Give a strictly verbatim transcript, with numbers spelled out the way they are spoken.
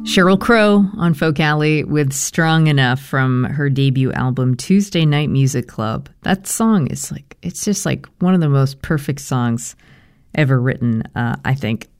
Sheryl Crow on Folk Alley with Strong Enough from her debut album Tuesday Night Music Club. That song is like, it's just like one of the most perfect songs ever written, uh, I think.